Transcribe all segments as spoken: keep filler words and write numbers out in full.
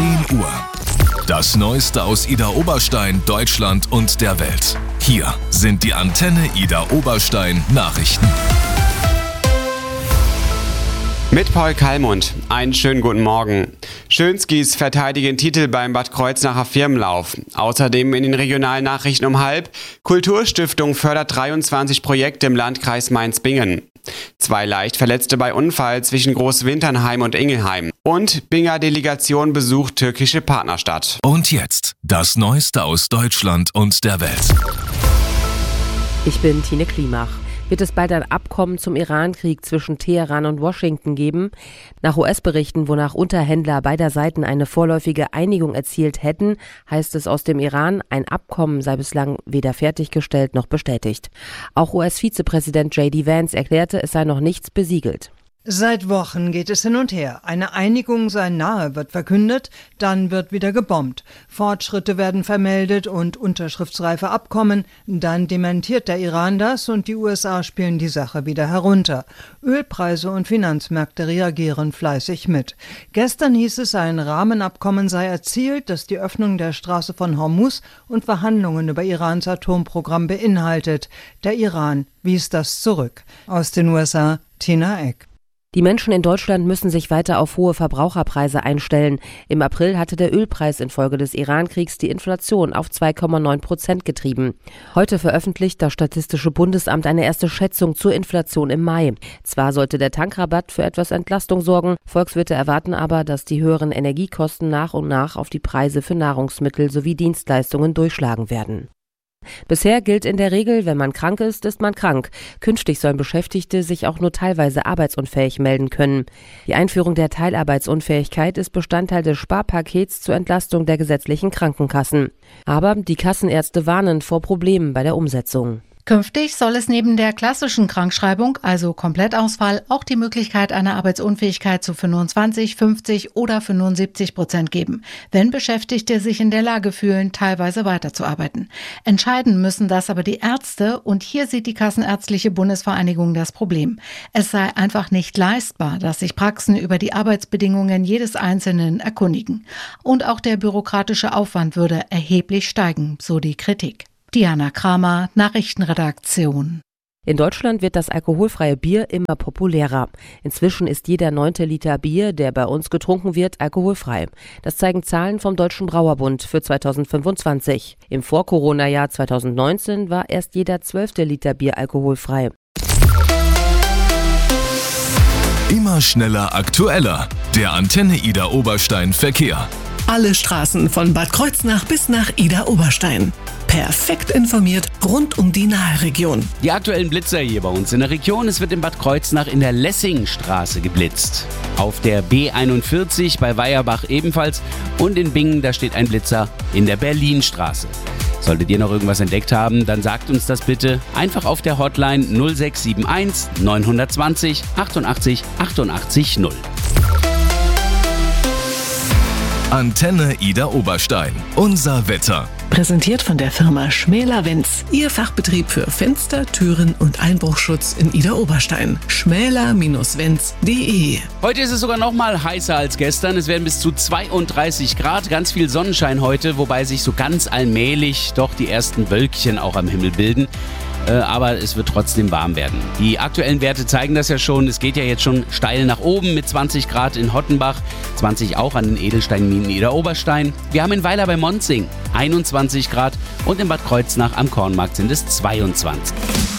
zehn Uhr. Das Neueste aus Idar Oberstein, Deutschland und der Welt. Hier sind die Antenne Idar Oberstein Nachrichten. Mit Paul Kallmund. Einen schönen guten Morgen. Schönskis verteidigen Titel beim Bad Kreuznacher Firmenlauf. Außerdem in den regionalen Nachrichten um halb. Kulturstiftung fördert dreiundzwanzig Projekte im Landkreis Mainz-Bingen. Zwei leicht Verletzte bei Unfall zwischen Großwinternheim und Ingelheim. Und Binger Delegation besucht türkische Partnerstadt. Und jetzt das Neueste aus Deutschland und der Welt. Ich bin Tine Klimach. Wird es bald ein Abkommen zum Iran-Krieg zwischen Teheran und Washington geben? Nach U S-Berichten, wonach Unterhändler beider Seiten eine vorläufige Einigung erzielt hätten, heißt es aus dem Iran, ein Abkommen sei bislang weder fertiggestellt noch bestätigt. Auch U S-Vizepräsident J D Vance erklärte, es sei noch nichts besiegelt. Seit Wochen geht es hin und her. Eine Einigung sei nahe, wird verkündet, dann wird wieder gebombt. Fortschritte werden vermeldet und unterschriftsreife Abkommen, dann dementiert der Iran das und die U S A spielen die Sache wieder herunter. Ölpreise und Finanzmärkte reagieren fleißig mit. Gestern hieß es, ein Rahmenabkommen sei erzielt, das die Öffnung der Straße von Hormuz und Verhandlungen über Irans Atomprogramm beinhaltet. Der Iran wies das zurück. Aus den U S A, Tina Eck. Die Menschen in Deutschland müssen sich weiter auf hohe Verbraucherpreise einstellen. Im April hatte der Ölpreis infolge des Iran-Kriegs die Inflation auf zwei Komma neun Prozent getrieben. Heute veröffentlicht das Statistische Bundesamt eine erste Schätzung zur Inflation im Mai. Zwar sollte der Tankrabatt für etwas Entlastung sorgen, Volkswirte erwarten aber, dass die höheren Energiekosten nach und nach auf die Preise für Nahrungsmittel sowie Dienstleistungen durchschlagen werden. Bisher gilt in der Regel, wenn man krank ist, ist man krank. Künftig sollen Beschäftigte sich auch nur teilweise arbeitsunfähig melden können. Die Einführung der Teilarbeitsunfähigkeit ist Bestandteil des Sparpakets zur Entlastung der gesetzlichen Krankenkassen. Aber die Kassenärzte warnen vor Problemen bei der Umsetzung. Künftig soll es neben der klassischen Krankschreibung, also Komplettausfall, auch die Möglichkeit einer Arbeitsunfähigkeit zu fünfundzwanzig, fünfzig oder fünfundsiebzig Prozent geben, wenn Beschäftigte sich in der Lage fühlen, teilweise weiterzuarbeiten. Entscheiden müssen das aber die Ärzte und hier sieht die Kassenärztliche Bundesvereinigung das Problem. Es sei einfach nicht leistbar, dass sich Praxen über die Arbeitsbedingungen jedes Einzelnen erkundigen. Und auch der bürokratische Aufwand würde erheblich steigen, so die Kritik. Diana Kramer, Nachrichtenredaktion. In Deutschland wird das alkoholfreie Bier immer populärer. Inzwischen ist jeder neunte Liter Bier, der bei uns getrunken wird, alkoholfrei. Das zeigen Zahlen vom Deutschen Brauerbund für zweitausendfünfundzwanzig. Im Vor-Corona-Jahr zweitausendneunzehn war erst jeder zwölfte Liter Bier alkoholfrei. Immer schneller, aktueller. Der Antenne Idar Oberstein Verkehr. Alle Straßen von Bad Kreuznach bis nach Idar Oberstein. Perfekt informiert rund um die Nahe-Region. Die aktuellen Blitzer hier bei uns in der Region. Es wird in Bad Kreuznach in der Lessingstraße geblitzt. Auf der B einundvierzig bei Weierbach ebenfalls. Und in Bingen, da steht ein Blitzer in der Berlinstraße. Solltet ihr noch irgendwas entdeckt haben, dann sagt uns das bitte einfach auf der Hotline null sechs sieben eins neun zwei null achtundachtzig achtundachtzig null. Antenne Idar Oberstein. Unser Wetter. Präsentiert von der Firma Schmäler-Wenz. Ihr Fachbetrieb für Fenster, Türen und Einbruchschutz in Idar Oberstein. schmäler Wenz punkt de. Heute ist es sogar noch mal heißer als gestern. Es werden bis zu zweiunddreißig Grad. Ganz viel Sonnenschein heute, wobei sich so ganz allmählich doch die ersten Wölkchen auch am Himmel bilden. Äh, aber es wird trotzdem warm werden. Die aktuellen Werte zeigen das ja schon. Es geht ja jetzt schon steil nach oben mit zwanzig Grad in Hottenbach, zwanzig auch an den Edelsteinminen Idar Oberstein. Wir haben in Weiler bei Monzing einundzwanzig Grad und in Bad Kreuznach am Kornmarkt sind es zweiundzwanzig.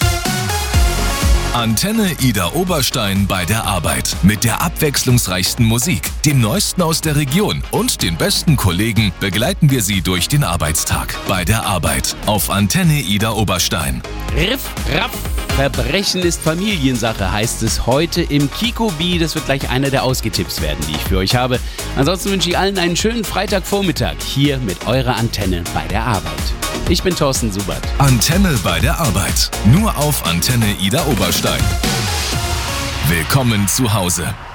Antenne Idar Oberstein bei der Arbeit. Mit der abwechslungsreichsten Musik, dem Neuesten aus der Region und den besten Kollegen begleiten wir Sie durch den Arbeitstag. Bei der Arbeit auf Antenne Idar Oberstein. Riff, raff, Verbrechen ist Familiensache, heißt es heute im Kikobi. Das wird gleich einer der Ausgetipps werden, die ich für euch habe. Ansonsten wünsche ich allen einen schönen Freitagvormittag hier mit eurer Antenne bei der Arbeit. Ich bin Thorsten Subert. Antenne bei der Arbeit. Nur auf Antenne Idar Oberstein. Willkommen zu Hause.